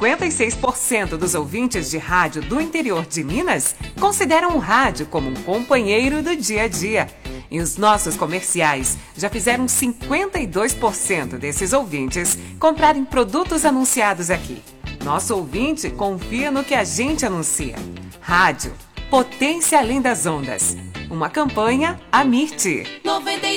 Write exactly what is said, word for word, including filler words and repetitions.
cinquenta e seis por cento dos ouvintes de rádio do interior de Minas consideram o rádio como um companheiro do dia a dia. E os nossos comerciais já fizeram cinquenta e dois por cento desses ouvintes comprarem produtos anunciados aqui. Nosso ouvinte confia no que a gente anuncia. Rádio, potência além das ondas. Uma campanha Amirte.